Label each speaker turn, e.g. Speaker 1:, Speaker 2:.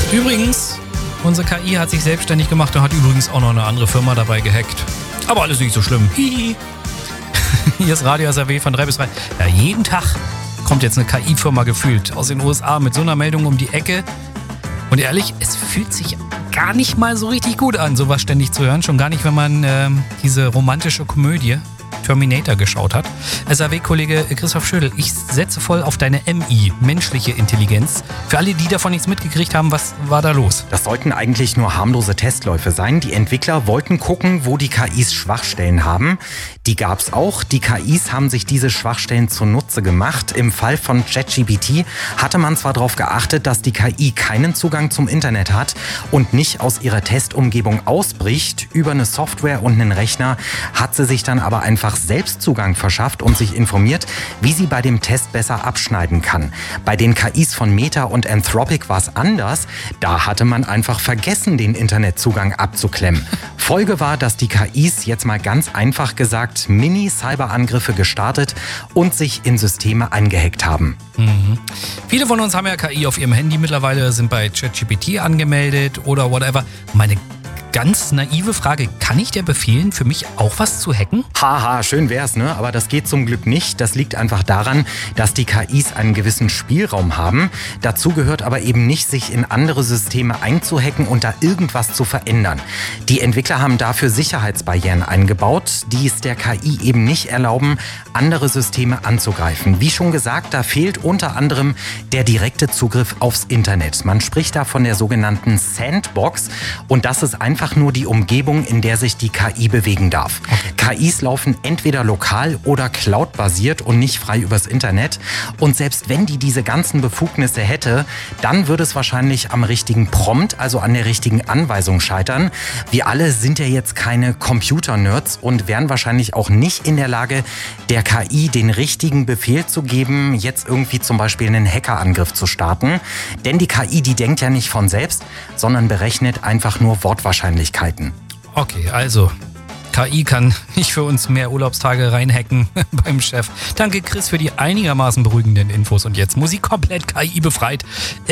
Speaker 1: Übrigens, unsere KI hat sich selbstständig gemacht und hat übrigens auch noch eine andere Firma dabei gehackt. Aber alles nicht so schlimm. Hihi. Hier ist Radio SAW von 3 bis 3. Ja, jeden Tag kommt jetzt eine KI-Firma gefühlt aus den USA mit so einer Meldung um die Ecke. Und ehrlich, es fühlt sich gar nicht mal so richtig gut an, sowas ständig zu hören. Schon gar nicht, wenn man diese romantische Komödie Terminator geschaut hat. SAW-Kollege Christoph Schödel, ich setze voll auf deine MI, menschliche Intelligenz. Für alle, die davon nichts mitgekriegt haben, was war da los?
Speaker 2: Das sollten eigentlich nur harmlose Testläufe sein. Die Entwickler wollten gucken, wo die KIs Schwachstellen haben. Die gab's auch. Die KIs haben sich diese Schwachstellen zunutze gemacht. Im Fall von ChatGPT hatte man zwar darauf geachtet, dass die KI keinen Zugang zum Internet hat und nicht aus ihrer Testumgebung ausbricht. Über eine Software und einen Rechner hat sie sich dann aber einfach selbst Zugang verschafft und sich informiert, wie sie bei dem Test besser abschneiden kann. Bei den KIs von Meta und Anthropic war es anders. Da hatte man einfach vergessen, den Internetzugang abzuklemmen. Folge war, dass die KIs jetzt mal ganz einfach gesagt Mini-Cyberangriffe gestartet und sich in Systeme eingehackt haben.
Speaker 1: Mhm. Viele von uns haben ja KI auf ihrem Handy mittlerweile, sind bei ChatGPT angemeldet oder whatever. Meine ganz naive Frage, kann ich dir befehlen, für mich auch was zu hacken?
Speaker 2: Haha, schön wär's, ne? Aber das geht zum Glück nicht. Das liegt einfach daran, dass die KIs einen gewissen Spielraum haben. Dazu gehört aber eben nicht, sich in andere Systeme einzuhacken und da irgendwas zu verändern. Die Entwickler haben dafür Sicherheitsbarrieren eingebaut, die es der KI eben nicht erlauben, andere Systeme anzugreifen. Wie schon gesagt, da fehlt unter anderem der direkte Zugriff aufs Internet. Man spricht da von der sogenannten Sandbox und das ist einfach nur die Umgebung, in der sich die KI bewegen darf. Okay. KIs laufen entweder lokal oder cloud-basiert und nicht frei übers Internet. Und selbst wenn die diese ganzen Befugnisse hätte, dann würde es wahrscheinlich am richtigen Prompt, also an der richtigen Anweisung scheitern. Wir alle sind ja jetzt keine Computer-Nerds und wären wahrscheinlich auch nicht in der Lage, der KI den richtigen Befehl zu geben, jetzt irgendwie zum Beispiel einen Hackerangriff zu starten. Denn die KI, die denkt ja nicht von selbst, sondern berechnet einfach nur Wortwahrscheinlichkeiten.
Speaker 1: Okay, also KI kann nicht für uns mehr Urlaubstage reinhacken beim Chef. Danke Chris für die einigermaßen beruhigenden Infos und jetzt Musik komplett KI befreit.